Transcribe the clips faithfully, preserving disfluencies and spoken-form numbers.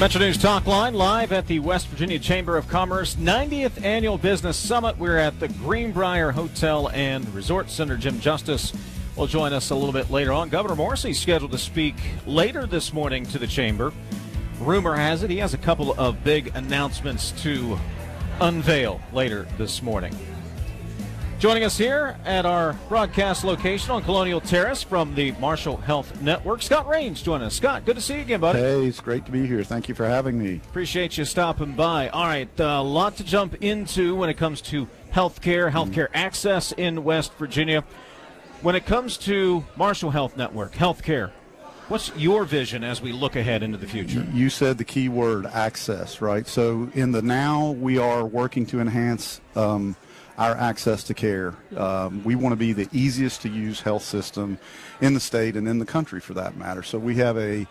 Metro News Talk Line live at the West Virginia Chamber of Commerce ninetieth Annual Business Summit. We're at the Greenbrier Hotel and Resort Center. Jim Justice will join us a little bit later on. Governor Morrisey is scheduled to speak later this morning to the Chamber. Rumor has it he has a couple of big announcements to unveil later this morning. Joining us here at our broadcast location on Colonial Terrace from the Marshall Health Network, Scott Rains joining us. Scott, good to see you again, buddy. Hey, it's great to be here. Thank you for having me. Appreciate you stopping by. All right, a uh, lot to jump into when it comes to healthcare, healthcare mm. access in West Virginia. When it comes to Marshall Health Network, healthcare, what's your vision as we look ahead into the future? You said the key word, access, right? So in the now, we are working to enhance um, our access to care. Um, we want to be the easiest to use health system in the state and in the country for that matter. So we have a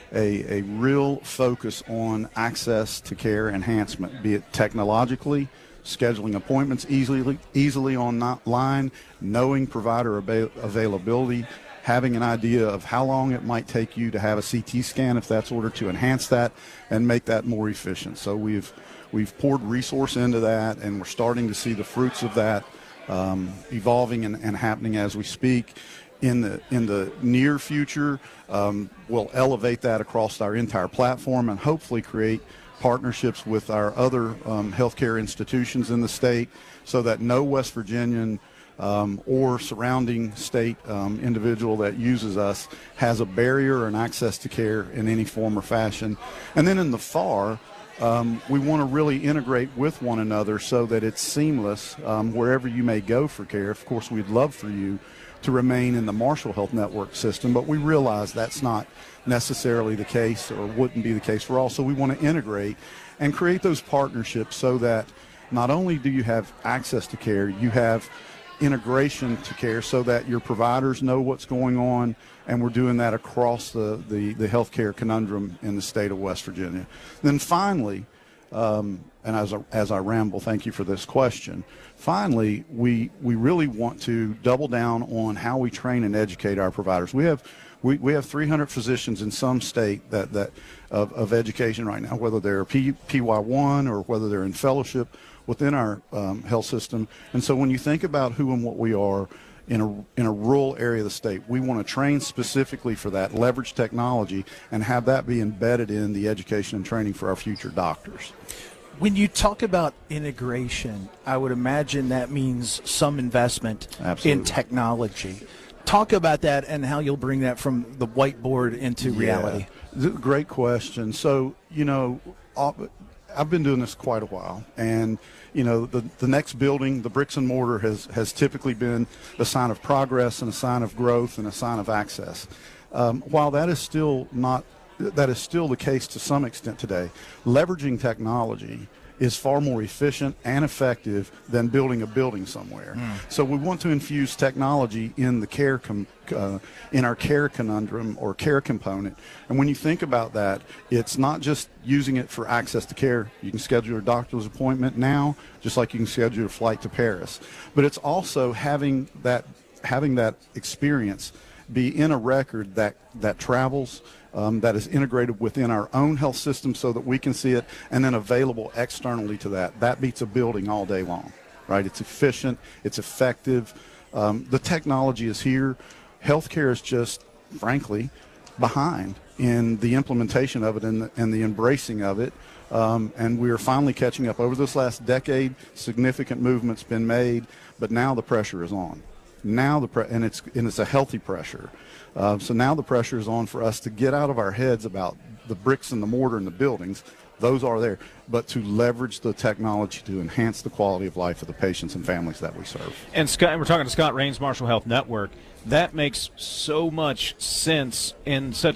a, a real focus on access to care enhancement, be it technologically, scheduling appointments easily easily online, knowing provider avail- availability, having an idea of how long it might take you to have a C T scan if that's ordered, to enhance that and make that more efficient. So we've we've poured resource into that, and we're starting to see the fruits of that um, evolving and, and happening as we speak. In the in the near future, um, we'll elevate that across our entire platform and hopefully create partnerships with our other um, healthcare institutions in the state so that no West Virginian Um, or surrounding state um, individual that uses us has a barrier and access to care in any form or fashion. And then in the F A R, um, we want to really integrate with one another so that it's seamless um, wherever you may go for care. Of course, we'd love for you to remain in the Marshall Health Network system, but we realize that's not necessarily the case or wouldn't be the case for all. So we want to integrate and create those partnerships so that not only do you have access to care, you have integration to care so that your providers know what's going on, and we're doing that across the, the, the healthcare conundrum in the state of West Virginia. Then finally, um, and as I, as I ramble, thank you for this question, finally, we, we really want to double down on how we train and educate our providers. We have we, we have three hundred physicians in some state that, that of, of education right now, whether they're P, P Y one or whether they're in fellowship within our um, health system. And so when you think about who and what we are in a in a rural area of the state, we want to train specifically for that, leverage technology, and have that be embedded in the education and training for our future doctors. When you talk about integration, I would imagine that means some investment Absolutely. in technology. Talk about that and how you'll bring that from the whiteboard into yeah. reality. Great question. So, you know, I've been doing this quite a while, and you know the the next building, the bricks and mortar, has has typically been a sign of progress and a sign of growth and a sign of access. Um, while that is still not that is still the case to some extent today, leveraging technology is far more efficient and effective than building a building somewhere. Mm. So we want to infuse technology in the care com- uh, in our care conundrum or care component. And when you think about that, it's not just using it for access to care. You can schedule a doctor's appointment now, just like you can schedule a flight to Paris. But it's also having that having that experience be in a record that that travels. Um, that is integrated within our own health system so that we can see it, and then available externally to that. That beats a building all day long, right? It's efficient, it's effective. Um, the technology is here. Healthcare is just, frankly, behind in the implementation of it and the, and the embracing of it. Um, and we are finally catching up. Over this last decade, significant movement's been made, but now the pressure is on. Now the pre- and it's and it's a healthy pressure. Uh, so now the pressure is on for us to get out of our heads about the bricks and the mortar and the buildings. Those are there, but to leverage the technology to enhance the quality of life of the patients and families that we serve. And Scott, we're talking to Scott Rains, Marshall Health Network. That makes so much sense in such